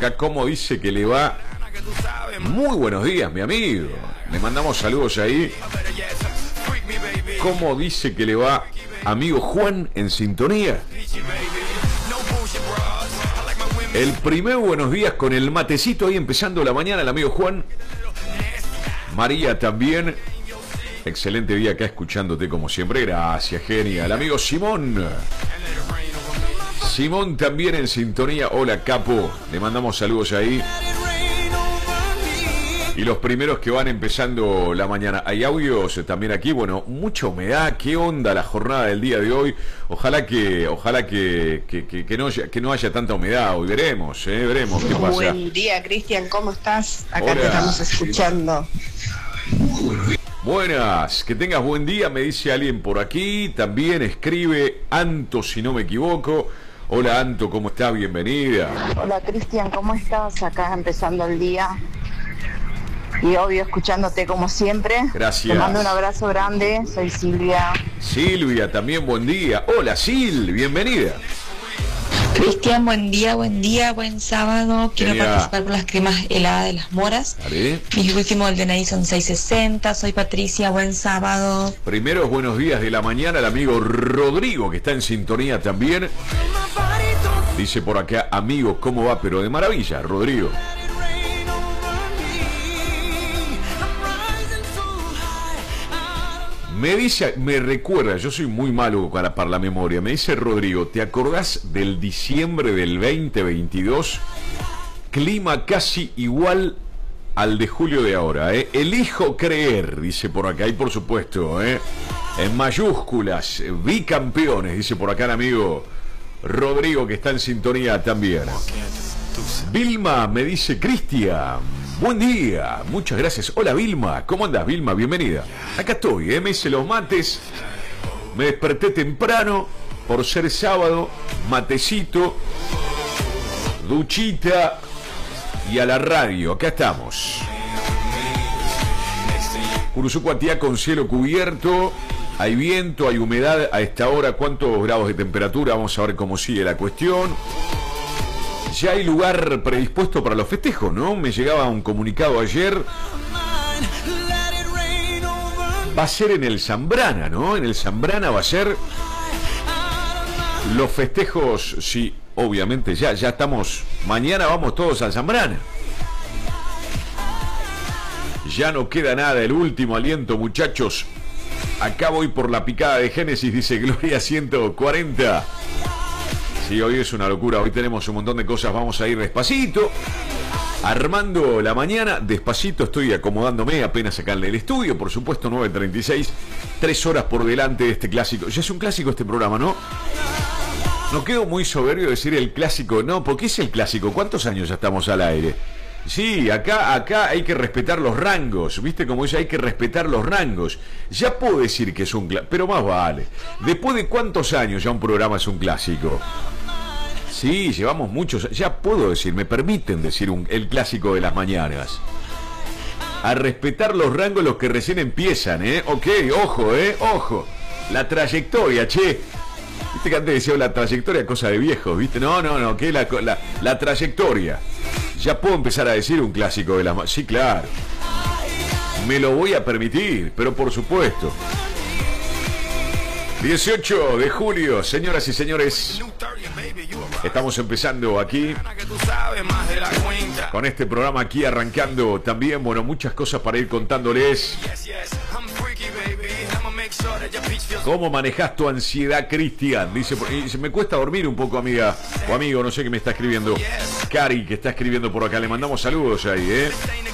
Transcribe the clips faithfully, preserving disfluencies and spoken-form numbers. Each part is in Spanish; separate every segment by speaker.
Speaker 1: acá. ¿Cómo dice que le va? Muy buenos días, mi amigo. Le mandamos saludos ahí. ¿Cómo dice que le va, amigo Juan, en sintonía? El primer buenos días con el matecito ahí empezando la mañana, el amigo Juan. María también. Excelente día acá escuchándote como siempre. Gracias, genial. Amigo Simón. Simón también en sintonía. Hola, capo. Le mandamos saludos ahí. Y los primeros que van empezando la mañana. Hay audios también aquí. Bueno, mucha humedad. ¿Qué onda la jornada del día de hoy? Ojalá que ojalá que, que, que, que, no, haya, que no haya tanta humedad. Hoy veremos, ¿eh? Veremos qué pasa.
Speaker 2: Buen día, Cristian. ¿Cómo estás? Acá
Speaker 1: Hola.
Speaker 2: Te estamos escuchando.
Speaker 1: Buenas. Que tengas buen día, me dice alguien por aquí. También escribe Anto, si no me equivoco. Hola, Anto, ¿cómo estás? Bienvenida.
Speaker 2: Hola, Cristian. ¿Cómo estás? Acá empezando el día. Y obvio, escuchándote como siempre.
Speaker 1: Gracias.
Speaker 2: Te mando un abrazo grande. Soy Silvia.
Speaker 1: Silvia, también buen día. Hola, Sil, bienvenida.
Speaker 3: Cristian, buen día, buen día, buen sábado. Quiero
Speaker 1: Genial.
Speaker 3: participar por las cremas heladas de las moras.
Speaker 1: Vale.
Speaker 3: Mis últimos del D N I son seiscientos sesenta. Soy Patricia, buen sábado.
Speaker 1: Primeros buenos días de la mañana al amigo Rodrigo, que está en sintonía también. Dice por acá, amigo, ¿cómo va? Pero de maravilla, Rodrigo. Me dice, me recuerda, yo soy muy malo para, para la memoria, me dice Rodrigo, ¿te acordás del diciembre del veinte veintidós? Clima casi igual al de julio de ahora, ¿eh? Elijo creer, dice por acá, y por supuesto, ¿eh? En mayúsculas, bicampeones, dice por acá el amigo Rodrigo, que está en sintonía también. Vilma me dice, Cristian, buen día, muchas gracias. Hola Vilma, ¿cómo andas, Vilma? Bienvenida. Acá estoy, ¿eh? Me hice los mates, me desperté temprano por ser sábado, matecito, duchita y a la radio. Acá estamos. Curuzucuatía con cielo cubierto, hay viento, hay humedad a esta hora. ¿Cuántos grados de temperatura? Vamos a ver cómo sigue la cuestión. Ya hay lugar predispuesto para los festejos, ¿no? Me llegaba un comunicado ayer. Va a ser en el Zambrana, ¿no? En el Zambrana va a ser los festejos, sí, obviamente ya, ya estamos, mañana vamos todos al Zambrana. Ya no queda nada, el último aliento, muchachos. Acá voy por la picada de Génesis, dice Gloria ciento cuarenta. Sí, hoy es una locura, hoy tenemos un montón de cosas, vamos a ir despacito, armando la mañana, despacito estoy acomodándome apenas acá en el estudio, por supuesto, nueve treinta y seis, tres horas por delante de este clásico. Ya es un clásico este programa, ¿no? No quedo muy soberbio decir el clásico, no, porque es el clásico, ¿cuántos años ya estamos al aire? Sí, acá, acá hay que respetar los rangos, ¿viste? Como dice, hay que respetar los rangos. Ya puedo decir que es un clásico, pero más vale. ¿Después de cuántos años ya un programa es un clásico? Sí, llevamos muchos, ya puedo decir, me permiten decir un, el clásico de las mañanas. A respetar los rangos los que recién empiezan, ¿eh? Ok, ojo, ¿eh? Ojo. La trayectoria, che. Viste que antes decía la trayectoria, cosa de viejos, ¿viste? No, no, no, que la, la, la trayectoria. Ya puedo empezar a decir un clásico de las... Sí, claro. Me lo voy a permitir, pero por supuesto. dieciocho de julio, señoras y señores. Estamos empezando aquí con este programa aquí arrancando también, bueno, muchas cosas para ir contándoles. ¿Cómo manejas tu ansiedad, Cristian? Dice, y me cuesta dormir un poco, amiga o amigo, no sé qué me está escribiendo. Cari, que está escribiendo por acá, le mandamos saludos ahí, ¿eh?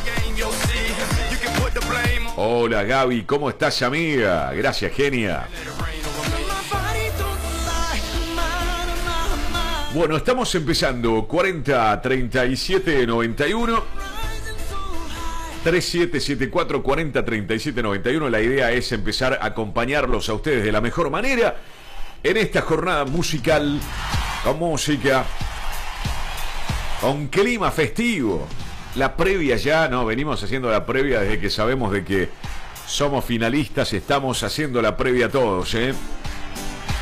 Speaker 1: Hola, Gaby, ¿cómo estás, amiga? Gracias, genia. Bueno, estamos empezando cuarenta treinta y siete noventa y uno tres siete siete cuatro cuarenta treinta y siete noventa y uno. La idea es empezar a acompañarlos a ustedes de la mejor manera en esta jornada musical, con música, con clima festivo. La previa ya, no, venimos haciendo la previa desde que sabemos de que somos finalistas, estamos haciendo la previa todos, ¿eh?